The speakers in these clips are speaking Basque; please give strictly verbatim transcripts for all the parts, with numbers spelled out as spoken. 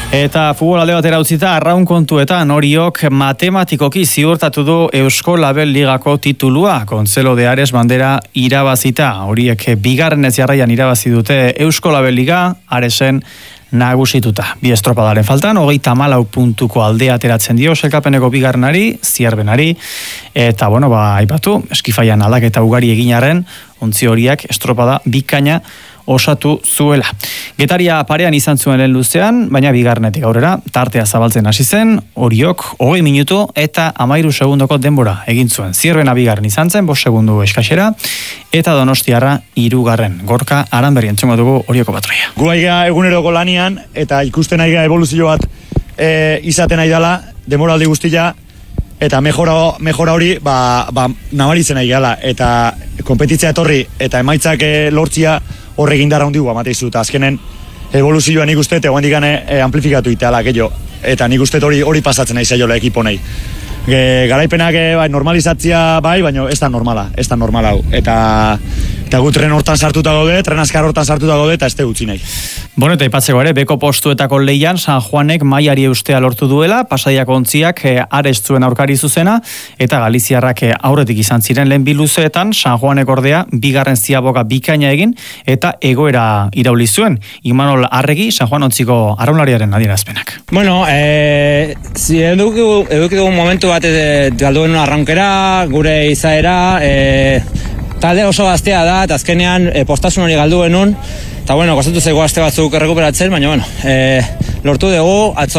Eta futbol alde batera utzita, arraun kontuetan Oriok matematikoki ziurtatu du Eusko Label Ligako titulua. Gonzalo de Ares bandera irabazita. Horiek bigarrenez jarraian irabazi dute Eusko Label Liga, Aresen nagusituta. Bi estropadaren faltan, hogeita hamalau puntuko aldea ateratzen dio selkapeneko bigarrenari, zierbenari, eta bueno, ba, aipatu, eskifaian aldaketa ugari eginaren, ontzi horiak estropada bikaina osatu zuela. Getaria parean izan zuen lehen luzean, baina bigarrenetik aurrera tartea zabaltzen hasi zen, Oriok hogei minutu eta hamairu segundoko denbora egin zuen. Zierbena bigarren izan zen, bost segundu eskaxera, eta Donostiarra hirugarren. Gorka Aranberri entzungo dugu Orioko patroia. Gu aiga eguneroko lanian eta ikusten aiga evoluzio bat e, izaten nahi dela, denboraldi guztia, eta mejora, mejora hori ba, ba, nabaritzen nahi gala, eta konpetitzea etorri eta emaitzak e, lortzia horre gindara hundigu amateizu, eta azkenen evoluzioa nik uste, egoen digane e, amplifikatu iteala, gehiago, eta nik uste hori hori pasatzen nahi zaiola ekiponei. E, garaipenak e, bai, normalizatzia bai, baina ez da normala, ez da normala hau, eta eta gu tren hortan sartuta gaude, tren azkar hortan sartuta gaude, eta ez te utzi nahi. Bueno, eta ipatzeko ere, beko postuetako leian San Juanek mailari eustea lortu duela, pasaiako ontziak e, Ares zuen aurkari zuzena, eta Galiziarrak e, aurretik izan ziren lehen biluzeetan, San Juanek ordea bigarren ziaboga bikaina egin, eta egoera irauli zuen. Imanol Arregi, San Juan ontziko arraunlariaren adierazpenak. Bueno, eh, si edukidu momentu bat e, galduen arraunkera, gure izaera, eh, talde oso gaztea da, eta azkenean e, postasun hori galdu genuen, eta bueno, kostatu zaigu aste batzuk errekuperatzen, baina bueno, e, lortu dugu, atzo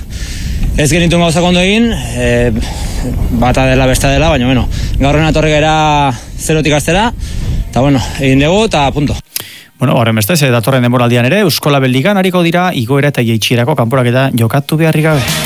ez genituen gauzak ondo egin, e, bata dela besta dela, baina bueno, gaurren atorri gara zerotik astera, eta bueno, egin dugu, eta punto. Bueno, horren bestez, datorren denboraldian ere, Eusko Label Ligan hariko dira, igoera eta jaitsierako kanporaketa jokatu beharrik gabe.